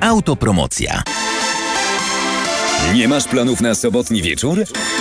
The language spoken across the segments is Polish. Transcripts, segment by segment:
Autopromocja. Nie masz planów na sobotni wieczór?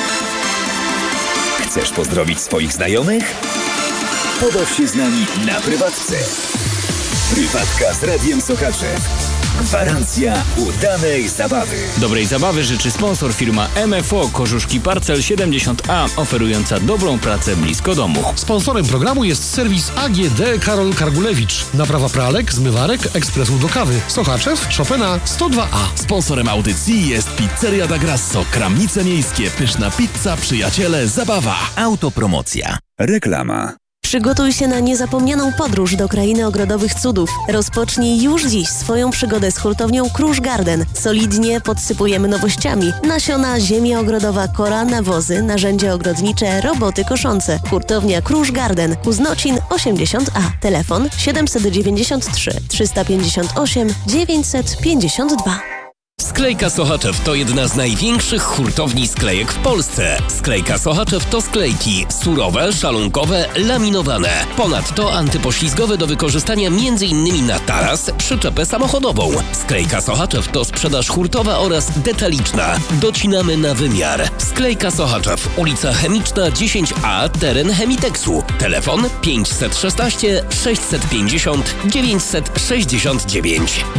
Chcesz pozdrowić swoich znajomych? Pobaw się z nami na prywatce. Prywatka z Radiem Sochaczew. Gwarancja udanej zabawy. Dobrej zabawy życzy sponsor firma MFO Kożuszki Parcel 70A, oferująca dobrą pracę blisko domu. Sponsorem programu jest serwis AGD Karol Kargulewicz. Naprawa pralek, zmywarek, ekspresów do kawy. Sochaczew, Chopina 102A. Sponsorem audycji jest Pizzeria da Grasso, Kramnice Miejskie, pyszna pizza, przyjaciele, zabawa. Autopromocja. Reklama. Przygotuj się na niezapomnianą podróż do krainy ogrodowych cudów. Rozpocznij już dziś swoją przygodę z hurtownią Krusz Garden. Solidnie podsypujemy nowościami. Nasiona, ziemia ogrodowa, kora, nawozy, narzędzia ogrodnicze, roboty koszące. Hurtownia Krusz Garden. Uznocin 80A. Telefon 793 358 952. Sklejka Sochaczew to jedna z największych hurtowni sklejek w Polsce. Sklejka Sochaczew to sklejki surowe, szalunkowe, laminowane. Ponadto antypoślizgowe do wykorzystania m.in. na taras, przyczepę samochodową. Sklejka Sochaczew to sprzedaż hurtowa oraz detaliczna. Docinamy na wymiar. Sklejka Sochaczew, ulica Chemiczna 10A, teren Chemiteksu. Telefon 516 650 969.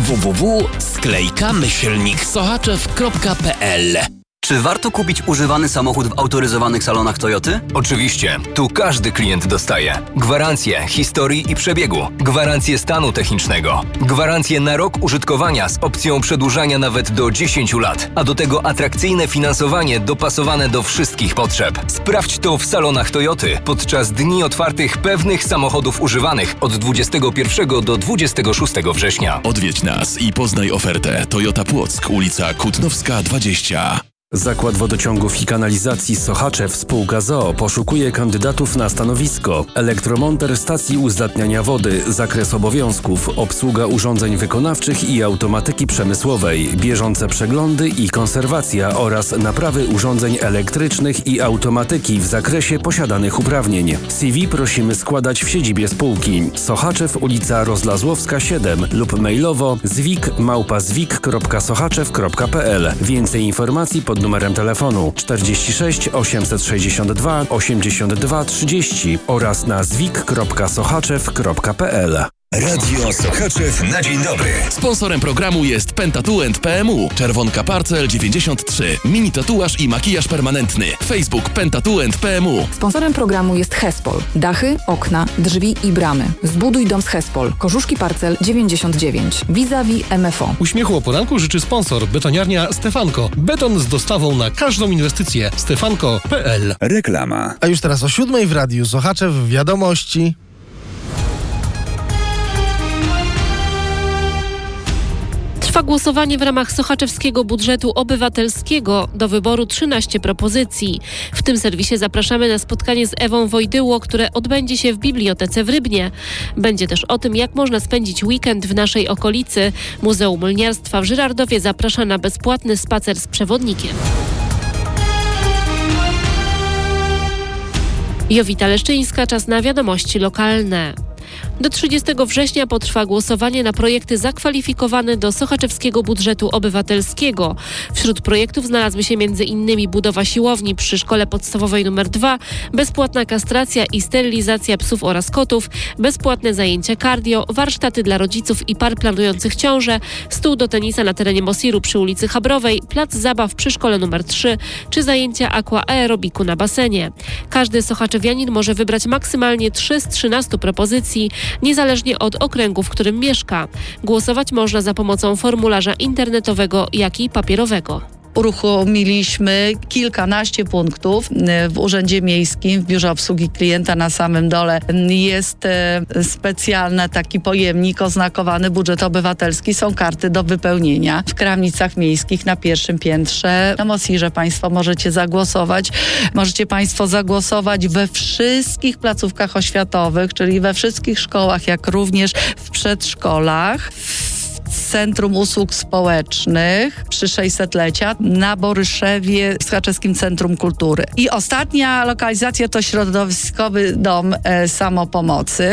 www.sklejka-sochaczew.pl. Czy warto kupić używany samochód w autoryzowanych salonach Toyoty? Oczywiście. Tu każdy klient dostaje gwarancję historii i przebiegu, gwarancję stanu technicznego, gwarancję na rok użytkowania z opcją przedłużania nawet do 10 lat, a do tego atrakcyjne finansowanie dopasowane do wszystkich potrzeb. Sprawdź to w salonach Toyoty podczas dni otwartych pewnych samochodów używanych od 21 do 26 września. Odwiedź nas i poznaj ofertę. Toyota Płock, ulica Kutnowska 20. Zakład Wodociągów i Kanalizacji Sochaczew spółka z.o.o. poszukuje kandydatów na stanowisko elektromonter stacji uzdatniania wody, zakres obowiązków, obsługa urządzeń wykonawczych i automatyki przemysłowej, bieżące przeglądy i konserwacja oraz naprawy urządzeń elektrycznych i automatyki w zakresie posiadanych uprawnień. CV prosimy składać w siedzibie spółki. Sochaczew, ulica Rozlazłowska 7 lub mailowo zwik@zwik.sochaczew.pl. Więcej informacji pod numerem telefonu 46 862 82 30 oraz na zwik.sochaczew.pl. Radio Sochaczew na dzień dobry. Sponsorem programu jest Pentatuent PMU, Czerwonka Parcel 93, mini tatuaż i makijaż permanentny. Facebook Pentatuent PMU. Sponsorem programu jest Hespol. Dachy, okna, drzwi i bramy. Zbuduj dom z Hespol. Kożuszki Parcel 99. Vis-a-vis MFO. Uśmiechu o poranku życzy sponsor betoniarnia Stefanko. Beton z dostawą na każdą inwestycję. Stefanko.pl. Reklama. A już teraz o 7:00 w Radiu Sochaczew wiadomości. Trwa głosowanie w ramach sochaczewskiego budżetu obywatelskiego. Do wyboru 13 propozycji. W tym serwisie zapraszamy na spotkanie z Ewą Wojdyło, które odbędzie się w Bibliotece w Rybnie. Będzie też o tym, jak można spędzić weekend w naszej okolicy. Muzeum Lniarstwa w Żyrardowie zaprasza na bezpłatny spacer z przewodnikiem. Jowita Leszczyńska, czas na wiadomości lokalne. Do 30 września potrwa głosowanie na projekty zakwalifikowane do sochaczewskiego budżetu obywatelskiego. Wśród projektów znalazły się m.in. budowa siłowni przy szkole podstawowej nr 2, bezpłatna kastracja i sterylizacja psów oraz kotów, bezpłatne zajęcia cardio, warsztaty dla rodziców i par planujących ciążę, stół do tenisa na terenie Mosiru przy ulicy Chabrowej, plac zabaw przy szkole nr 3 czy zajęcia aquaerobiku na basenie. Każdy sochaczewianin może wybrać maksymalnie 3 z 13 propozycji, niezależnie od okręgu, w którym mieszka. Głosować można za pomocą formularza internetowego, jak i papierowego. Uruchomiliśmy kilkanaście punktów w Urzędzie Miejskim, w Biurze Obsługi Klienta na samym dole. Jest specjalny taki pojemnik oznakowany budżet obywatelski. Są karty do wypełnienia w Kramnicach Miejskich na pierwszym piętrze. Na Mosirze Państwo możecie zagłosować. Możecie Państwo zagłosować we wszystkich placówkach oświatowych, czyli we wszystkich szkołach, jak również w przedszkolach. Centrum Usług Społecznych przy 600-lecia na Boryszewie w Sochaczewskim Centrum Kultury. I ostatnia lokalizacja to Środowiskowy Dom Samopomocy.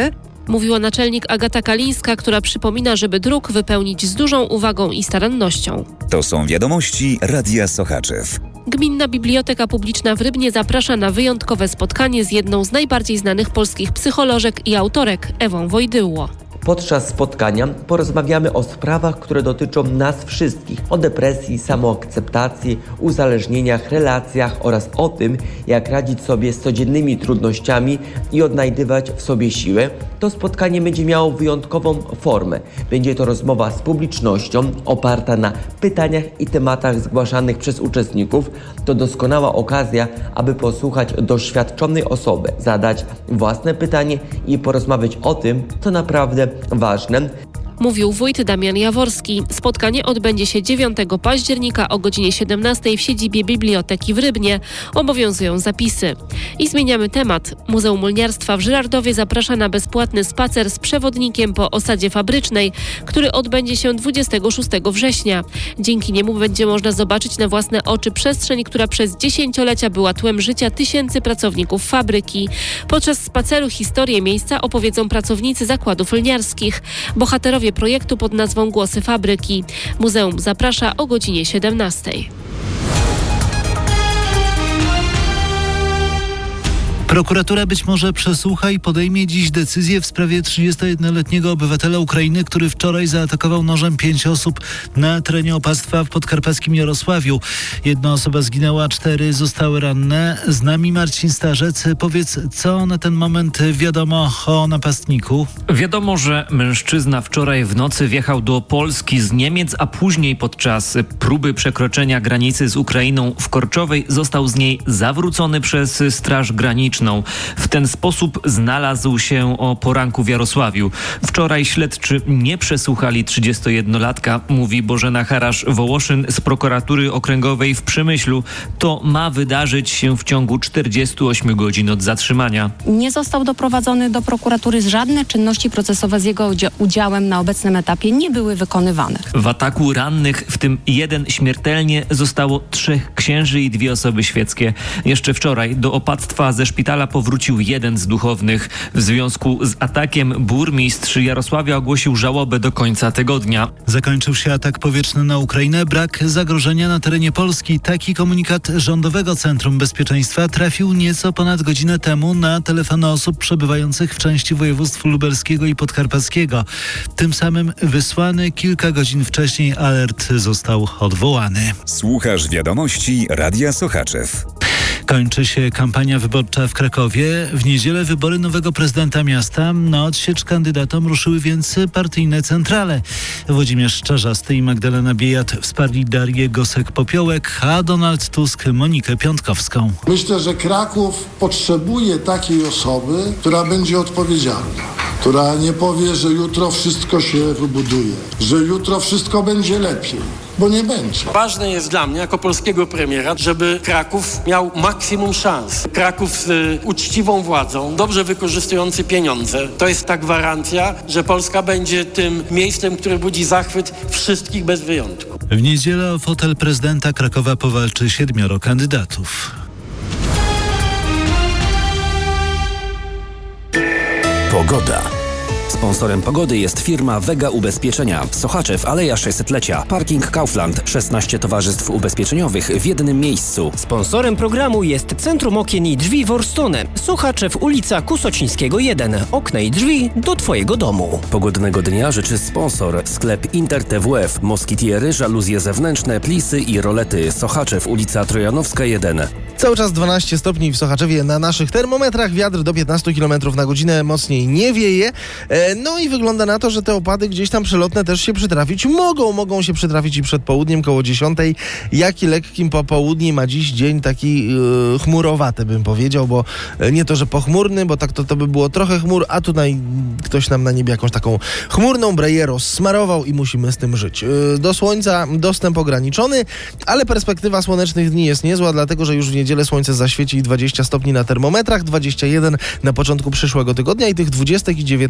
Mówiła naczelnik Agata Kalińska, która przypomina, żeby druk wypełnić z dużą uwagą i starannością. To są wiadomości Radia Sochaczew. Gminna Biblioteka Publiczna w Rybnie zaprasza na wyjątkowe spotkanie z jedną z najbardziej znanych polskich psycholożek i autorek, Ewą Wojdyło. Podczas spotkania porozmawiamy o sprawach, które dotyczą nas wszystkich. O depresji, samoakceptacji, uzależnieniach, relacjach oraz o tym, jak radzić sobie z codziennymi trudnościami i odnajdywać w sobie siłę. To spotkanie będzie miało wyjątkową formę. Będzie to rozmowa z publicznością oparta na pytaniach i tematach zgłaszanych przez uczestników. To doskonała okazja, aby posłuchać doświadczonej osoby, zadać własne pytanie i porozmawiać o tym, co naprawdę ważne. Mówił wójt Damian Jaworski. Spotkanie odbędzie się 9 października o godzinie 17 w siedzibie Biblioteki w Rybnie. Obowiązują zapisy. I zmieniamy temat. Muzeum Młynarstwa w Żyrardowie zaprasza na bezpłatny spacer z przewodnikiem po osadzie fabrycznej, który odbędzie się 26 września. Dzięki niemu będzie można zobaczyć na własne oczy przestrzeń, która przez dziesięciolecia była tłem życia tysięcy pracowników fabryki. Podczas spaceru historię miejsca opowiedzą pracownicy zakładów lniarskich. Bohaterowie projektu pod nazwą Głosy Fabryki. Muzeum zaprasza o godzinie 17. Prokuratura być może przesłucha i podejmie dziś decyzję w sprawie 31-letniego obywatela Ukrainy, który wczoraj zaatakował nożem 5 osób na terenie opactwa w podkarpackim Jarosławiu. 1 osoba zginęła, 4 zostały ranne. Z nami Marcin Starzec. Powiedz, co na ten moment wiadomo o napastniku? Wiadomo, że mężczyzna wczoraj w nocy wjechał do Polski z Niemiec, a później podczas próby przekroczenia granicy z Ukrainą w Korczowej został z niej zawrócony przez Straż Graniczną. W ten sposób znalazł się o poranku w Jarosławiu. Wczoraj śledczy nie przesłuchali 31-latka, mówi Bożena Harasz-Wołoszyn z prokuratury okręgowej w Przemyślu. To ma wydarzyć się w ciągu 48 godzin od zatrzymania. Nie został doprowadzony do prokuratury, żadne czynności procesowe z jego udziałem na obecnym etapie nie były wykonywane. W ataku rannych, w tym 1 śmiertelnie, zostało 3 księży i 2 osoby świeckie. Jeszcze wczoraj do opactwa ze szpitala powrócił 1 z duchownych. W związku z atakiem burmistrz Jarosławia ogłosił żałobę do końca tygodnia. Zakończył się atak powietrzny na Ukrainę. Brak zagrożenia na terenie Polski. Taki komunikat Rządowego Centrum Bezpieczeństwa trafił nieco ponad godzinę temu na telefony osób przebywających w części województw lubelskiego i podkarpackiego. Tym samym wysłany kilka godzin wcześniej alert został odwołany. Słuchasz wiadomości Radia Sochaczew. Kończy się kampania wyborcza w Krakowie. W niedzielę wybory nowego prezydenta miasta. Na odsiecz kandydatom ruszyły więc partyjne centrale. Włodzimierz Czarzasty i Magdalena Biejat wsparli Darię Gosek-Popiołek, a Donald Tusk Monikę Piątkowską. Myślę, że Kraków potrzebuje takiej osoby, która będzie odpowiedzialna, która nie powie, że jutro wszystko się wybuduje, że jutro wszystko będzie lepiej, bo nie będzie. Ważne jest dla mnie, jako polskiego premiera, żeby Kraków miał maksimum szans. Kraków z uczciwą władzą, dobrze wykorzystujący pieniądze. To jest ta gwarancja, że Polska będzie tym miejscem, które budzi zachwyt wszystkich bez wyjątku. W niedzielę o fotel prezydenta Krakowa powalczy 7 kandydatów. Pogoda. Sponsorem pogody jest firma Vega Ubezpieczenia. Sochaczew, Aleja 600-lecia. Parking Kaufland. 16 towarzystw ubezpieczeniowych w jednym miejscu. Sponsorem programu jest Centrum Okien i Drzwi Worstone. Sochaczew, ulica Kusocińskiego 1. Okna i drzwi do Twojego domu. Pogodnego dnia życzy sponsor. Sklep Inter TWF. Moskitiery, żaluzje zewnętrzne, plisy i rolety. Sochaczew, ulica Trojanowska 1. Cały czas 12 stopni w Sochaczewie na naszych termometrach. Wiatr do 15 km na godzinę, mocniej nie wieje. No i wygląda na to, że te opady gdzieś tam przelotne też się przytrafić mogą się przytrafić i przed południem koło 10, jak i lekkim popołudniem, a dziś dzień taki chmurowaty, bym powiedział, bo nie to, że pochmurny, bo tak to by było trochę chmur, a tutaj ktoś nam na niebie jakąś taką chmurną breję rozsmarował i musimy z tym żyć. Do słońca dostęp ograniczony, ale perspektywa słonecznych dni jest niezła, dlatego, że już w niedzielę słońce zaświeci 20 stopni na termometrach, 21 na początku przyszłego tygodnia i tych 20 i 19 ze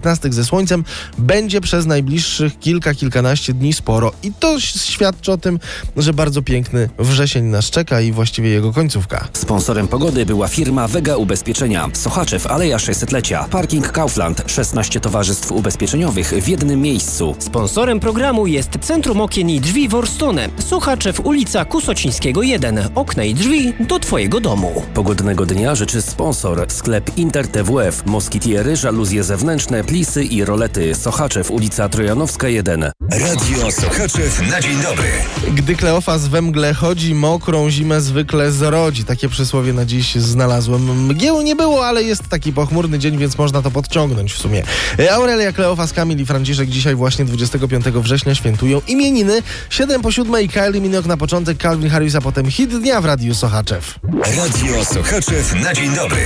słońcem będzie przez najbliższych kilkanaście dni sporo. I to świadczy o tym, że bardzo piękny wrzesień nas czeka i właściwie jego końcówka. Sponsorem pogody była firma Vega Ubezpieczenia. Sochaczew, Aleja 600-lecia. Parking Kaufland. 16 towarzystw ubezpieczeniowych w jednym miejscu. Sponsorem programu jest Centrum Okien i Drzwi Worstone. Sochaczew, ulica Kusocińskiego 1. Okna i drzwi do Twojego domu. Pogodnego dnia życzy sponsor. Sklep Inter TWF. Moskitiery, żaluzje zewnętrzne, plisy i rolety. Sochaczew, ulica Trojanowska 1. Radio Sochaczew na dzień dobry. Gdy Kleofas we mgle chodzi, mokrą zimę zwykle zrodzi. Takie przysłowie na dziś znalazłem. Mgieł nie było, ale jest taki pochmurny dzień, więc można to podciągnąć w sumie. Aurelia, Kleofas, Kamil i Franciszek dzisiaj właśnie 25 września świętują imieniny. 6:07 Kylie Minogue na początek, Calvin Harris, a potem hit dnia w Radiu Sochaczew. Radio Sochaczew na dzień dobry.